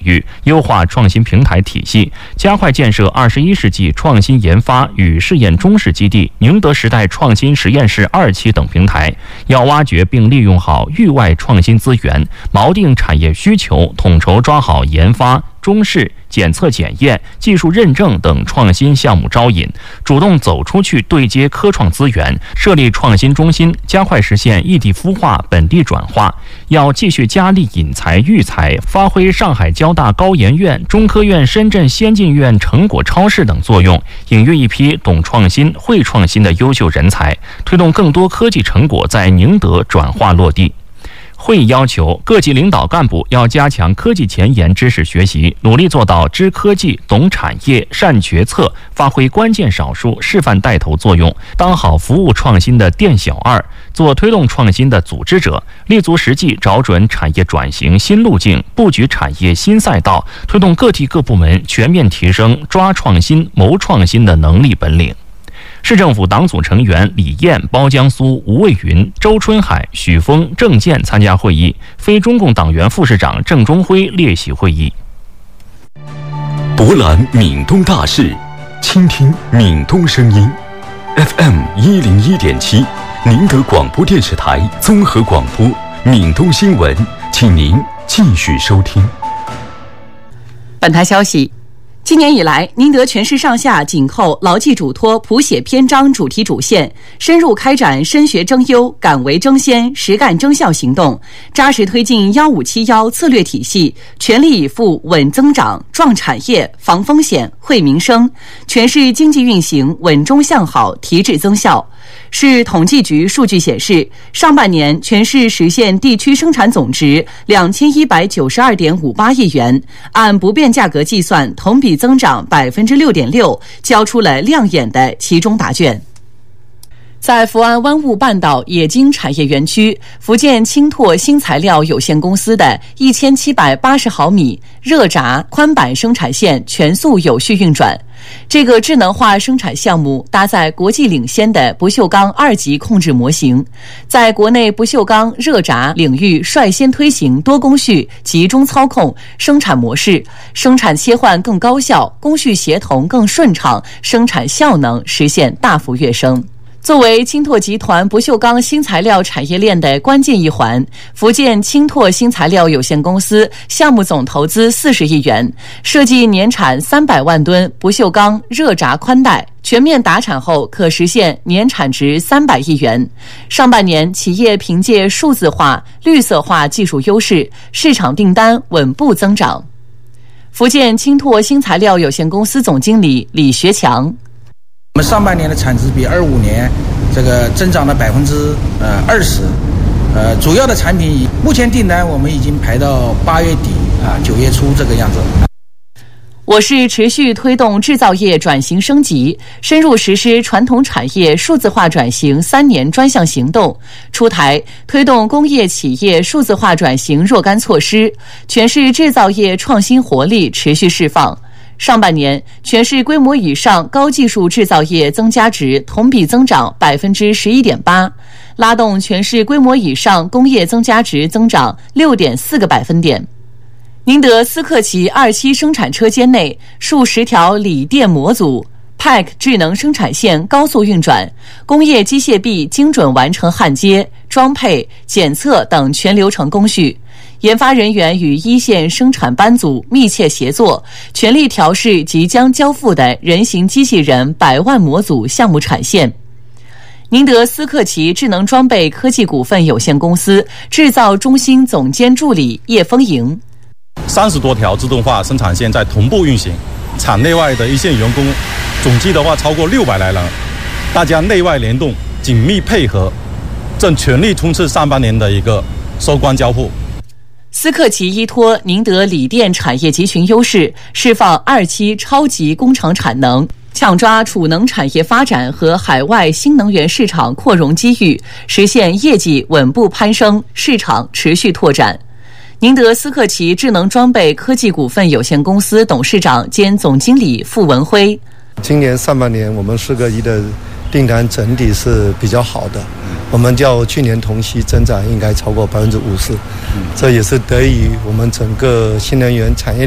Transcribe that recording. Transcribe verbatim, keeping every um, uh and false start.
域，优化创新平台体系，加快建设二十一世纪创新研发与试验中试基地、宁德时代创新实验室二期等平台。要挖掘并利用好域外创新资源，锚定产业需求，统筹抓好研发、中试、检测检验、技术认证等创新项目招引，主动走出去对接科创资源，设立创新中心，加快实现异地孵化、本地转化。要继续加力引才育才，发挥上海交大高研院、中科院深圳先进院成果超市等作用，引育一批懂创新、会创新的优秀人才，推动更多科技成果在宁德转化落地。会议要求各级领导干部要加强科技前沿知识学习，努力做到知科技、懂产业、善决策，发挥关键少数、示范带头作用，当好服务创新的店小二，做推动创新的组织者，立足实际，找准产业转型新路径，布局产业新赛道，推动各地各部门全面提升抓创新、谋创新的能力本领。市政府党组成员李艳、包江苏、吴卫云、周春海、许峰、郑健参加会议，非中共党员副市长郑中辉列席会议。 博览闽东大事，倾听闽东声音 ，F M 一零一点七，宁德广播电视台综合广播，闽东新闻，请您继续收听。 本台消息。今年以来，宁德全市上下紧扣牢记嘱托、谱写篇章主题主线，深入开展深学争优、敢为争先、实干争效行动，扎实推进幺五七幺策略体系，全力以赴稳增长、壮产业、防风险、惠民生，全市经济运行稳中向好、提质增效。市统计局数据显示，上半年全市实现地区生产总值两千一百九十二点五八亿元，按不变价格计算，同比增长百分之六点六，交出了亮眼的期中答卷。在福安湾务半岛冶金产业园区，福建清拓新材料有限公司的一千七百八十毫米热轧宽板生产线全速有序运转。这个智能化生产项目搭载国际领先的不锈钢二级控制模型，在国内不锈钢热轧领域率先推行多工序集中操控生产模式，生产切换更高效，工序协同更顺畅，生产效能实现大幅跃升。作为清拓集团不锈钢新材料产业链的关键一环，福建清拓新材料有限公司项目总投资四十亿元，设计年产三百万吨不锈钢热轧宽带，全面达产后可实现年产值三百亿元。上半年，企业凭借数字化、绿色化技术优势，市场订单稳步增长。福建清拓新材料有限公司总经理李学强。 我们上半年的产值比二五年这个增长了百分之呃二十，呃，主要的产品目前订单我们已经排到八月底啊九月初这个样子。 我市持续推动制造业转型升级，深入实施传统产业数字化转型三年专项行动，出台推动工业企业数字化转型若干措施，全市制造业创新活力持续释放。上半年，全市规模以上高技术制造业增加值同比增长百分之十一点八，拉动全市规模以上工业增加值增长六点四个百分点。宁德斯克奇二期生产车间内，数十条锂电模组 P A C 智能生产线高速运转，工业机械臂精准完成焊接、装配、检测等全流程工序。研发人员与一线生产班组密切协作，全力调试即将交付的人形机器人百万模组项目产线。宁德斯克奇智能装备科技股份有限公司制造中心总监助理叶丰莹。 三十多条自动化生产线在同步运行，厂内外的一线员工总计的话超过六百来人，大家内外联动，紧密配合，正全力冲刺上半年的一个收官交付。 斯克奇依托宁德锂电产业集群优势，释放二期超级工厂产能，抢抓储能产业发展和海外新能源市场扩容机遇，实现业绩稳步攀升，市场持续拓展。宁德斯克奇智能装备科技股份有限公司董事长兼总经理傅文辉。 今年上半年我们四个亿的订单整体是比较好的，我们较去年同期增长应该超过百分之五十，这也是得益于我们整个新能源产业